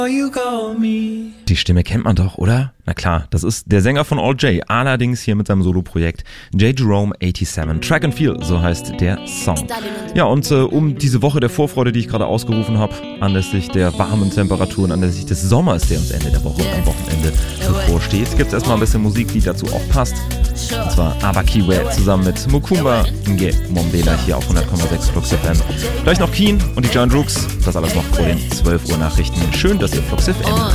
Die Stimme kennt man doch, oder? Na klar, das ist der Sänger von All J, allerdings hier mit seinem Soloprojekt J. Jerome 87. Track and Feel, so heißt der Song. Ja, und um diese Woche der Vorfreude, die ich gerade ausgerufen habe, anlässlich der warmen Temperaturen, anlässlich des Sommers, der uns Ende der Woche und am Wochenende bevorsteht, gibt es erstmal ein bisschen Musik, die dazu auch passt. Und zwar Abakiwe zusammen mit Mukumba Nge Mombela hier auf 100,6 Flux FM. Gleich noch Keen und die Giant Rooks, das alles noch vor den 12 Uhr Nachrichten. Schön, dass ihr Flux FM